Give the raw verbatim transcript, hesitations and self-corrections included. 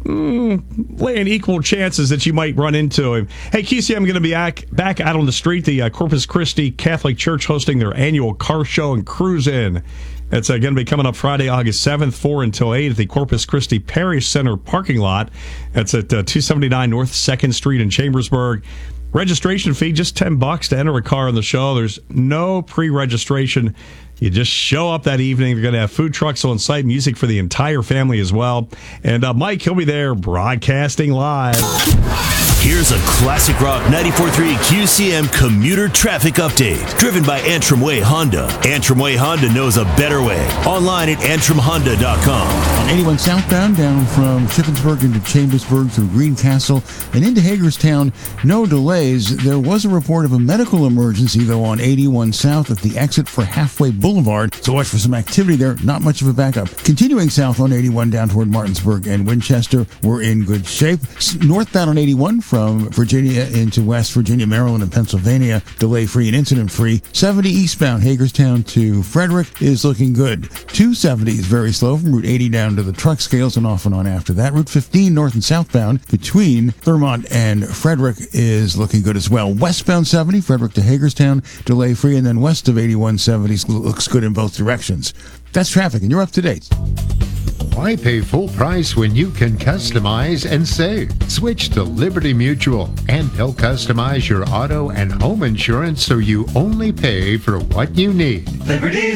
mm, laying equal chances that you might run into him. Hey, Q C M going to be back, back out on the street. The uh, Corpus Christi Catholic Church hosting their annual car show and cruise in. It's uh, going to be coming up Friday, August seventh, four until eight at the Corpus Christi Parish Center parking lot. That's at uh, two seventy-nine North second Street in Chambersburg. Registration fee, just ten bucks to enter a car on the show. There's no pre-registration. You just show up that evening. They're going to have food trucks on site, music for the entire family as well. And uh, Mike, he'll be there broadcasting live. Here's a classic rock ninety-four point three Q C M commuter traffic update, driven by Antrim Way Honda. Antrim Way Honda knows a better way. Online at antrim honda dot com. On eighty-one southbound, down from Shippensburg into Chambersburg through Greencastle and into Hagerstown, no delays. There was a report of a medical emergency, though, on eighty-one south at the exit for Halfway Boulevard, so watch for some activity there. Not much of a backup. Continuing south on eighty-one down toward Martinsburg and Winchester, we're in good shape. Northbound on eighty-one from Virginia into West Virginia, Maryland, and Pennsylvania, delay-free and incident-free. seventy eastbound Hagerstown to Frederick is looking good. two seventy is very slow from Route eighty down to the truck scales and off and on after that. Route fifteen north and southbound between Thurmont and Frederick is looking good as well. Westbound seventy, Frederick to Hagerstown, delay-free, and then west of eighty-one seventy looks good in both directions. That's traffic, and you're up to date. Why pay full price when you can customize and save? Switch to Liberty Mutual, and they'll customize your auto and home insurance so you only pay for what you need. Liberty.